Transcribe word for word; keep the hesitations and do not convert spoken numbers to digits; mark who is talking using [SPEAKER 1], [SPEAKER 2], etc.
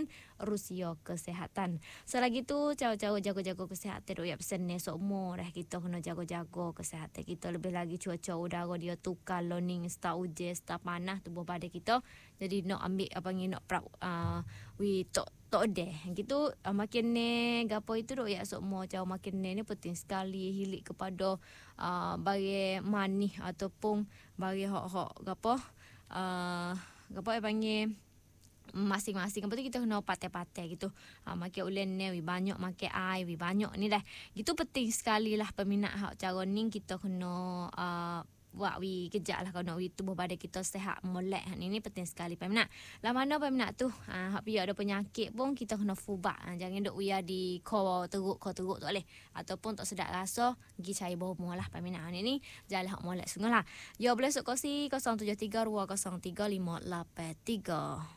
[SPEAKER 1] ataupun rusia kesihatan. Selagi tu cara-cara jaga-jaga kesihatan duk ya pesan ni semua dah kita kena jaga-jaga kesihatan kita. Lebih lagi cuaca udara dia tukar loning start hujan start panas tubuh badan kita. Jadi nak ambil apa ni nak pra uh, we tok tok deh gitu uh, makin ni gapo itu duk ya semua cara makin ni ni penting sekali hilik kepada uh, bagi manih ataupun bagi hak-hak gapo uh, gapo yang panggil masing-masing. Lepas tu kita kena patai-patai gitu. Ha, makan ulen ni, banyak makan air, banyak ni dah. Gitu penting sekali lah peminat hak cara ni kita kena uh, buat wi kejap lah kalau nak wi tubuh badan kita sihat molek. Ni ni penting sekali peminat. Lah mana peminat tu, ha, hak piak ada penyakit pun kita kena fubak. Ha, jangan duk wi di ko teruk ko teruk tak boleh. Ataupun tak sedap rasa, pergi cari bomo lah peminat. Ni ni jalan hak molek sungguh lah. Yo boleh sok kongsi kosong tujuh tiga dua kosong tiga lima lapan tiga.